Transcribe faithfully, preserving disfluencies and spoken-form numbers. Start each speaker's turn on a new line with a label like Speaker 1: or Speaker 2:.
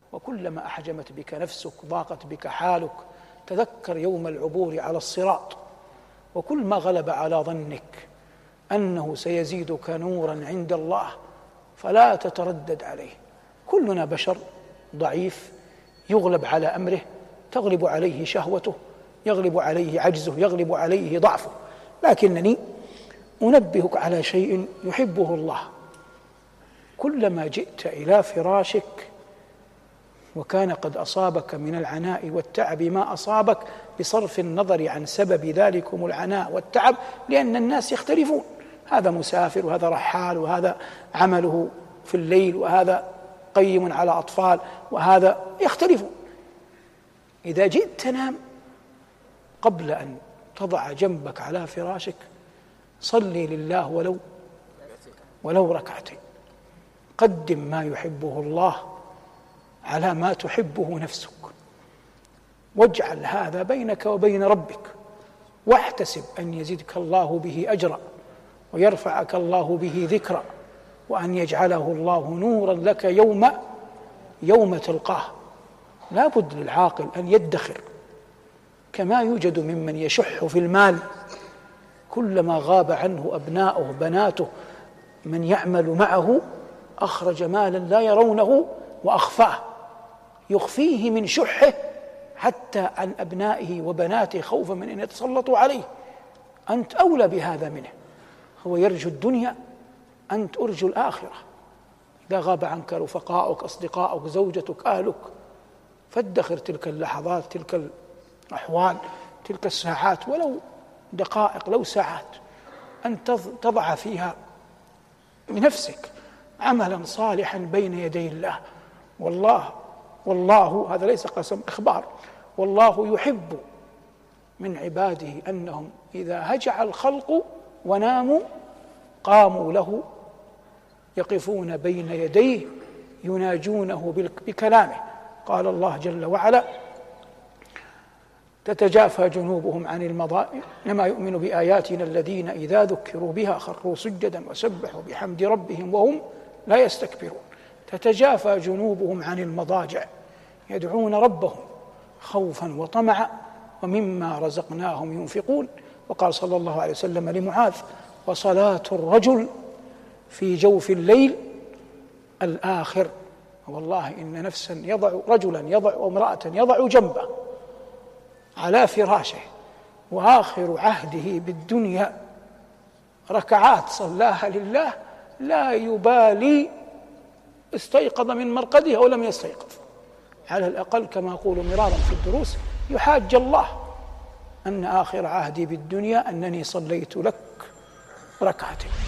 Speaker 1: وكلما أحجمت بك نفسك ضاقت بك حالك تذكر يوم العبور على الصراط، وكل ما غلب على ظنك أنه سيزيدك نورا عند الله فلا تتردد عليه. كلنا بشر ضعيف يغلب على أمره، تغلب عليه شهوته، يغلب عليه عجزه، يغلب عليه ضعفه، لكنني أنبهك على شيء يحبه الله. كلما جئت إلى فراشك وكان قد أصابك من العناء والتعب ما أصابك، بصرف النظر عن سبب ذلكم العناء والتعب، لأن الناس يختلفون، هذا مسافر وهذا رحال وهذا عمله في الليل وهذا قيم على أطفال وهذا يختلفون. إذا جئت تنام قبل أن تضع جنبك على فراشك صلي لله ولو ولو ركعتين، قدم ما يحبه الله على ما تحبه نفسك، واجعل هذا بينك وبين ربك، واحتسب أن يزيدك الله به أجرا ويرفعك الله به ذكرا، وأن يجعله الله نورا لك يوم يوم تلقاه. لا بد للعاقل أن يدخر، كما يوجد ممن يشح في المال، كلما غاب عنه أبناؤه بناته من يعمل معه أخرج مالا لا يرونه وأخفاه، يخفيه من شحه حتى عن أبنائه وبناته خوفا من أن يتسلطوا عليه. أنت أولى بهذا منه، هو يرجو الدنيا، أنت أرجو الآخرة. إذا غاب عنك رفقاؤك أصدقاؤك زوجتك أهلك فادخر تلك اللحظات، تلك الأحوال، تلك الساعات، ولو دقائق لو ساعات، أن تضع فيها بنفسك عملا صالحا بين يدي الله. والله والله هذا ليس قسم، إخبار، والله يحب من عباده أنهم إذا هجع الخلق وناموا قاموا له يقفون بين يديه يناجونه بكلامه. قال الله جل وعلا: تتجافى جنوبهم عن المضاجع إنما يؤمن بآياتنا الذين إذا ذكروا بها خروا سجدا وسبحوا بحمد ربهم وهم لا يستكبرون. تتجافى جنوبهم عن المضاجع يدعون ربهم خوفا وطمعا ومما رزقناهم ينفقون. وقال صلى الله عليه وسلم لمعاذ: وصلاة الرجل في جوف الليل الآخر. والله إن نفسا يضع رجلا يضع امرأة يضع جنبه على فراشه وآخر عهده بالدنيا ركعات صلاها لله لا يبالي استيقظ من مرقده أو لم يستيقظ، على الأقل كما أقول مرارا في الدروس يحاج الله أن آخر عهدي بالدنيا أنني صليت لك ركعتين.